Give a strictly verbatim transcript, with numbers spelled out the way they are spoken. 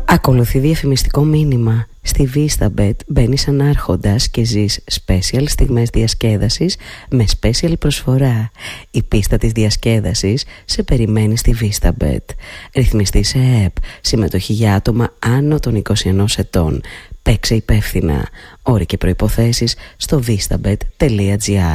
Ακολουθεί διαφημιστικό μήνυμα. Στη VistaBet μπαίνεις σαν άρχοντας και ζεις special στιγμές διασκέδασης με special προσφορά. Η πίστα της διασκέδασης σε περιμένει στη VistaBet. Ρυθμιστή σε ΕΕΠ. Συμμετοχή για άτομα άνω των είκοσι ενός ετών. Παίξε υπεύθυνα. Όροι και προϋποθέσεις στο vistabet τελεία gr.